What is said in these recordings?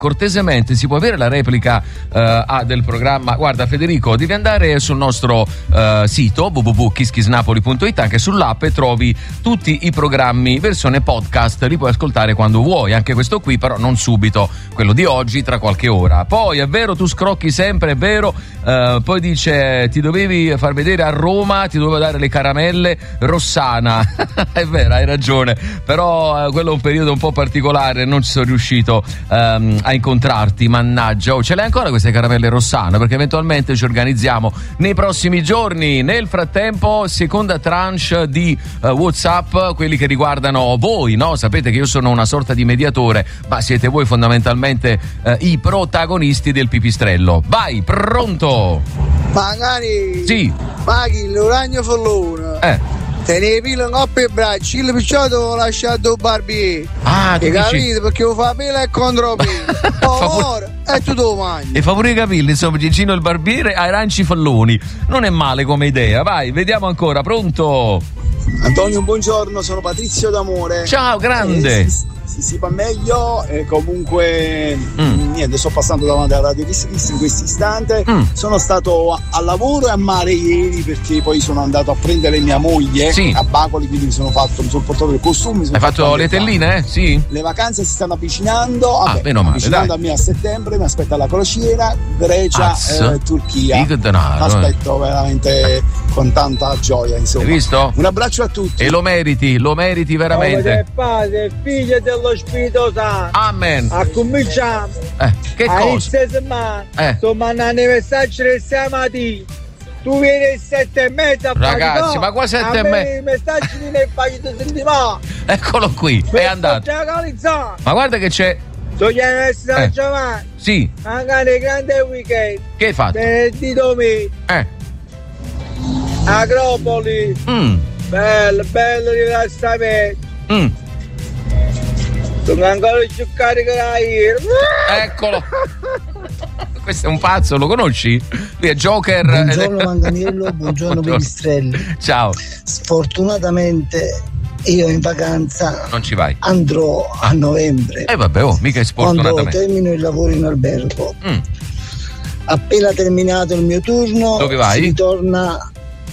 cortesemente si può avere la replica del programma. Guarda Federico, devi andare sul nostro sito www.kisskissnapoli.it, anche sull'app, e trovi tutti i programmi versione podcast, li puoi ascoltare quando vuoi, anche questo qui, però non subito, quello di oggi, tra qualche ora. Poi è vero, tu scrocchi sempre, è vero. Poi dice, ti dovevi far vedere a Roma, ti dovevo dare le caramelle Rossana. È vero, hai ragione, però quello è un periodo un po' particolare, non ci sono riuscito a incontrarti, mannaggia. Ce l'hai ancora queste caramelle Rossana? Perché eventualmente ci organizziamo nei prossimi giorni. Nel frattempo, seconda tranche di WhatsApp, quelli che riguardano voi, no? Sapete che io sono una sorta di mediatore, ma siete voi fondamentalmente i protagonisti del pipistrello. Vai, pronto? Magari sì, Maghi l'uragno follone tenevi pila in coppia e braccia, il picciotto ho lasciato Barbie. Ah, tu hai dici... capito? Perché lo fa pila e contro pila. Ora e tu lo mangi. E fa pure i capelli, insomma, Gigino il barbiere, aranci falloni. Non è male come idea. Vai, vediamo ancora. Pronto? Antonio, buongiorno, sono Patrizio D'Amore. Ciao, grande. Si fa meglio e comunque niente, sto passando davanti alla Radio Kiss in questo istante. Sono stato a lavoro e a mare ieri, perché poi sono andato a prendere mia moglie a Bacoli, quindi mi sono portato il costume. Hai fatto le telline? Sì. Le vacanze si stanno avvicinando, meno male, avvicinando a me a settembre, mi aspetta la crociera Grecia Turchia. Aspetto veramente con tanta gioia, insomma. Hai visto? Un abbraccio a tutti. E lo meriti veramente. Padre, figlio dello Spirito Santo. Amen. A cominciare. Che cosa? Sto mandando i messaggi del stamattina. Tu vieni alle 7:30. Ragazzi, ma qua 7:30? I messaggi mi ne fai sentire. Eccolo qui, è andato. Ma guarda che c'è. Essere Giovanni. Sì. Magari grande weekend. Che hai fatto? Venerdì, domenica. Agropoli. Bello rilassamento. Sono ancora più carico da ieri. Eccolo. Questo è un pazzo, lo conosci? Lui è Joker. Buongiorno Manganiello, buongiorno Pipistrelli. Ciao. Sfortunatamente io in vacanza non ci vai. Andrò a novembre. Vabbè, mica è sfortunatamente. Quando termino il lavoro in albergo. Appena terminato il mio turno, dove vai? Si ritorna.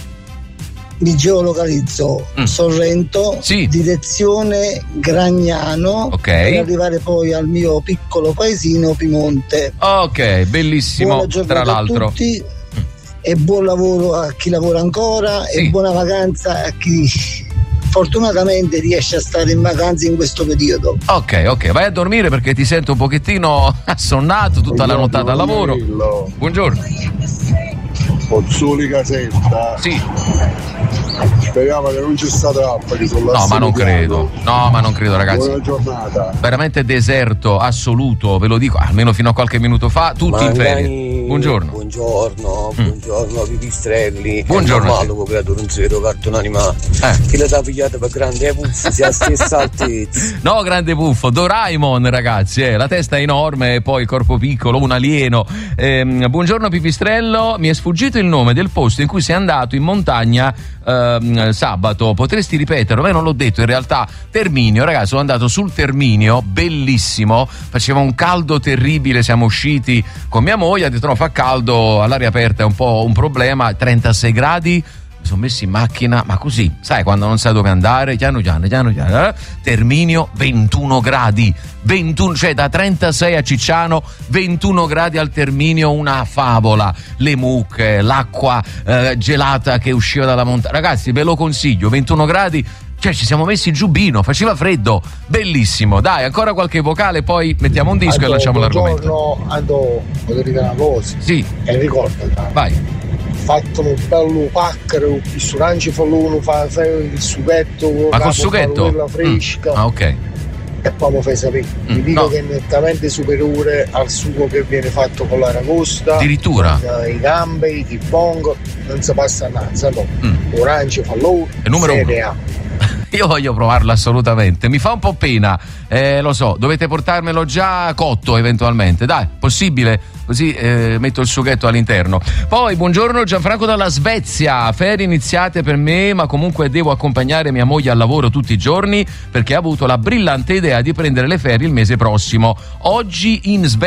Mi geolocalizzo Sorrento, direzione Gragnano, per arrivare poi al mio piccolo paesino Pimonte. Ok, bellissimo. Buona giornata tra l'altro a tutti e buon lavoro a chi lavora ancora e buona vacanza a chi fortunatamente riesce a stare in vacanza in questo periodo. Ok, vai a dormire perché ti sento un pochettino assonnato tutta la nottata al lavoro. Buongiorno. Pozzoli Casetta. Sì. Speriamo che non ci sta trappola. No, ma non credo, ragazzi. Buona giornata. Veramente deserto assoluto, ve lo dico, almeno fino a qualche minuto fa, tutti in ferie. Buongiorno. Buongiorno Pipistrelli. Buongiorno. È un creatore un zero cartone animato. Chi le dà pigliata per grande puffo, sia stessa altezza. No, grande puffo, Doraemon, ragazzi, la testa è enorme e poi il corpo piccolo, un alieno. Buongiorno Pipistrello, mi è sfuggito il nome del posto in cui sei andato in montagna sabato, potresti ripeterlo? Beh, non l'ho detto, in realtà Terminio, ragazzi, sono andato sul Terminio, bellissimo, faceva un caldo terribile, siamo usciti con mia moglie, ha detto no, fa caldo, all'aria aperta è un po' un problema, 36 gradi, mi sono messo in macchina, ma così, sai, quando non sai dove andare, piano, Terminio 21 gradi, 21, cioè da 36 a Cicciano, 21 gradi al Terminio, una favola, le mucche, l'acqua gelata che usciva dalla montagna, ragazzi ve lo consiglio, 21 gradi, cioè ci siamo messi il giubbino, faceva freddo, bellissimo. Dai, ancora qualche vocale, poi mettiamo un disco e lanciamo l'argomento. Ando, voglio dire una cosa. Sì. E ricordati. Vai. Fatto un bello paccaro, il suranci falluno, fa il sughetto. Ma col sughetto? Quella fresca. Ok. E poi mi fai sapere. Vi dico che è nettamente superiore al sugo che viene fatto con l'aragosta. Addirittura? I gamberi, il bongo, non si passa a naso. Orange, falluno, numero serie A. Io voglio provarlo assolutamente, mi fa un po' pena, lo so, dovete portarmelo già cotto eventualmente, dai, possibile? Così metto il sughetto all'interno. Poi buongiorno Gianfranco dalla Svezia, ferie iniziate per me, ma comunque devo accompagnare mia moglie al lavoro tutti i giorni perché ha avuto la brillante idea di prendere le ferie il mese prossimo. Oggi in Svezia